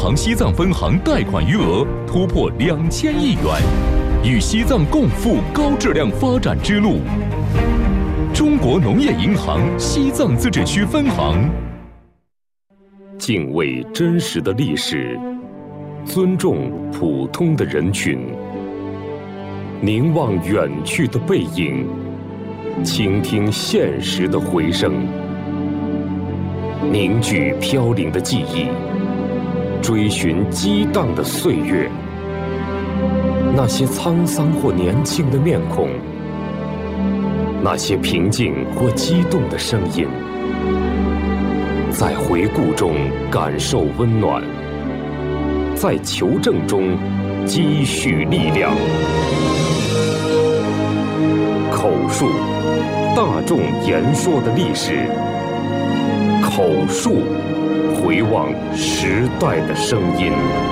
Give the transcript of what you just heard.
行西藏分行贷款余额突破2000亿元，与西藏共赴高质量发展之路。中国农业银行西藏自治区分行。敬畏真实的历史，尊重普通的人群，凝望远去的背影，倾听现实的回声，凝聚飘零的记忆，追寻激荡的岁月。那些沧桑或年轻的面孔，那些平静或激动的声音，在回顾中感受温暖，在求证中积蓄力量。口述，大众言说的历史；口述，回望时代的声音。